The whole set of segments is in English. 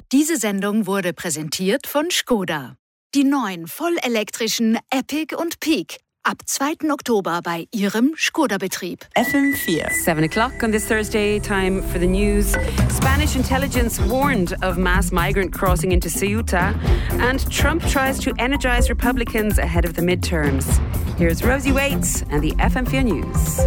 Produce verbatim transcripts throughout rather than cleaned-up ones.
Diese Sendung wurde präsentiert von Skoda. Die neuen vollelektrischen Epic und Peak. Ab zweiten Oktober bei Ihrem Skoda-Betrieb. F M four. Seven o'clock on this Thursday, time for the news. Spanish intelligence warned of mass migrant crossing into Ceuta, and Trump tries to energize Republicans ahead of the midterms. Here's Rosie Waits and the F M four News.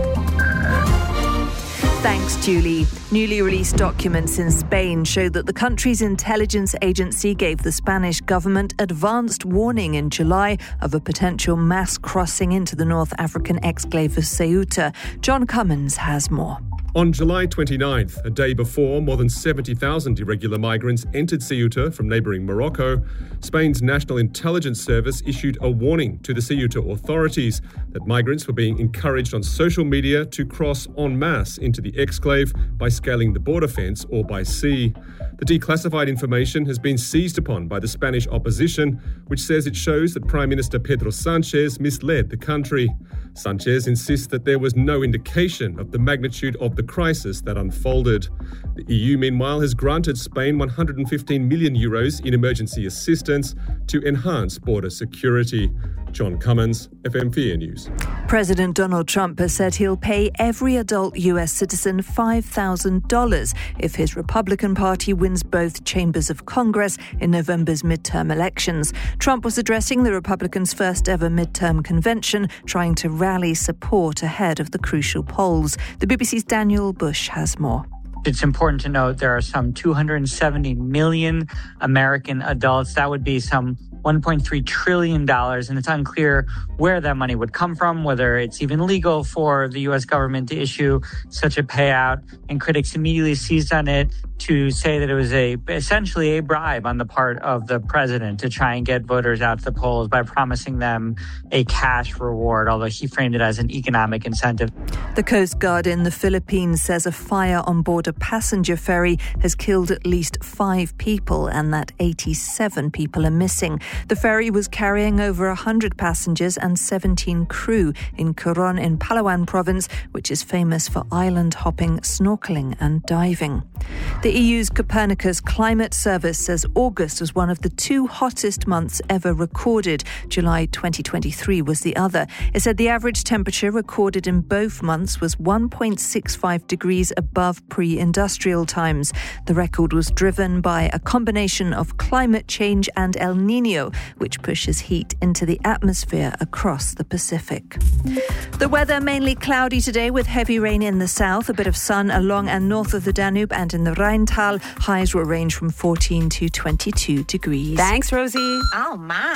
Thanks, Julie. Newly released documents in Spain show that the country's intelligence agency gave the Spanish government advanced warning in July of a potential mass crossing into the North African exclave of Ceuta. John Cummins has more. On July twenty-ninth, a day before more than seventy thousand irregular migrants entered Ceuta from neighbouring Morocco, Spain's National Intelligence Service issued a warning to the Ceuta authorities that migrants were being encouraged on social media to cross en masse into the exclave by scaling the border fence or by sea. The declassified information has been seized upon by the Spanish opposition, which says it shows that Prime Minister Pedro Sánchez misled the country. Sánchez insists that there was no indication of the magnitude of the crisis that unfolded. The E U, meanwhile, has granted Spain one hundred fifteen million euros in emergency assistance to enhance border security. John Cummins, F M four News. President Donald Trump has said he'll pay every adult U S citizen five thousand dollars if his Republican Party wins both chambers of Congress in November's midterm elections. Trump was addressing the Republicans' first ever midterm convention, trying to rally support ahead of the crucial polls. The B B C's Daniel Bush has more. It's important to note there are some two hundred seventy million American adults. That would be some one point three trillion dollars, and it's unclear where that money would come from, whether it's even legal for the U S government to issue such a payout. And critics immediately seized on it to say that it was a essentially a bribe on the part of the president to try and get voters out to the polls by promising them a cash reward, although he framed it as an economic incentive. The Coast Guard in the Philippines says a fire on board a passenger ferry has killed at least five people and that eighty-seven people are missing. The ferry was carrying over one hundred passengers and seventeen crew in Coron in Palawan province, which is famous for island hopping, snorkeling and diving. The E U's Copernicus Climate Service says August was one of the two hottest months ever recorded. July twenty twenty-three was the other. It said the average temperature recorded in both months was one point six five degrees above pre-industrial times. The record was driven by a combination of climate change and El Niño, which pushes heat into the atmosphere across the Pacific. The weather mainly cloudy today with heavy rain in the south, a bit of sun along and north of the Danube and in the Rheintal. Highs will range from fourteen to twenty-two degrees. Thanks, Rosie. Oh, my.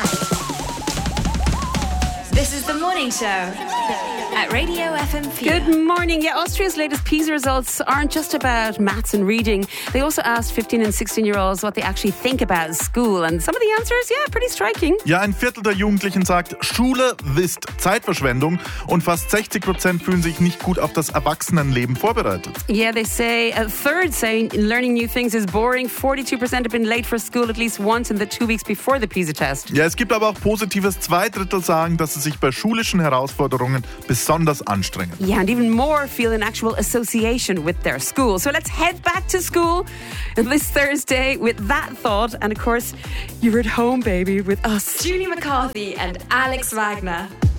This is the morning show at Radio F M four. Good morning. Yeah, Austria's latest PISA results aren't just about maths and reading. They also asked fifteen and sixteen-year-olds what they actually think about school. And some of the answers, yeah, pretty striking. Ja, ein Viertel der Jugendlichen sagt, Schule ist Zeitverschwendung und fast sechzig Prozent fühlen sich nicht gut auf das Erwachsenenleben vorbereitet. Yeah, they say a third say learning new things is boring. forty-two percent have been late for school at least once in the two weeks before the PISA test. Ja, es gibt aber auch Positives. Zwei Drittel sagen, dass es sich bei schulischen Herausforderungen besonders anstrengen. Yeah, and even more feel an actual association with their school. So let's head back to school this Thursday with that thought. And of course, you're at home, baby, with us. Julie McCarthy and Alex Wagner.